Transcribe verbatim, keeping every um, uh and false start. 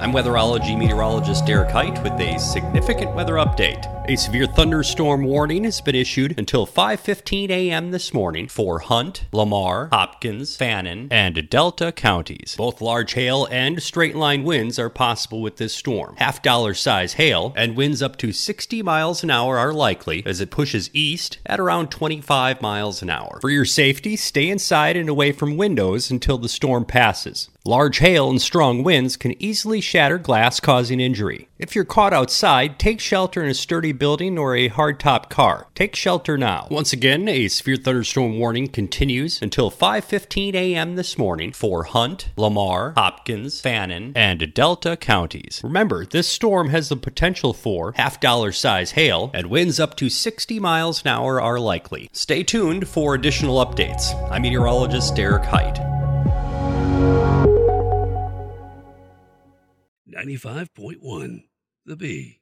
I'm weatherology meteorologist Derek Height with a significant weather update. A severe thunderstorm warning has been issued until five fifteen a.m. this morning for Hunt, Lamar, Hopkins, Fannin, and Delta counties. Both large hail and straight-line winds are possible with this storm. Half-dollar size hail and winds up to sixty miles an hour are likely as it pushes east at around twenty-five miles an hour. For your safety, stay inside and away from windows until the storm passes. Large hail and strong winds can easily shatter glass, causing injury. If you're caught outside, take shelter in a sturdy building or a hardtop car. Take shelter now. Once again, a severe thunderstorm warning continues until five fifteen a.m. this morning for Hunt, Lamar, Hopkins, Fannin, and Delta counties. Remember, this storm has the potential for half-dollar size hail, and winds up to sixty miles an hour are likely. Stay tuned for additional updates. I'm meteorologist Derek Height. ninety-five point one The Bee.